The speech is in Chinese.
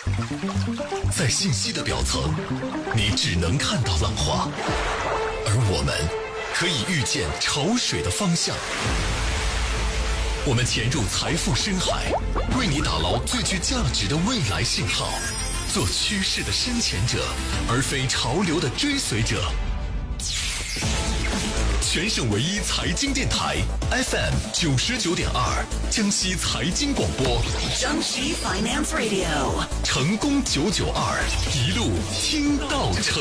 在信息的表层，你只能看到浪花，而我们可以预见潮水的方向。我们潜入财富深海，为你打捞最具价值的未来信号，做趋势的深潜者，而非潮流的追随者。全省唯一财经电台 FM 99.2，江西财经广播， 江西 Finance Radio， 成功992，一路听到成。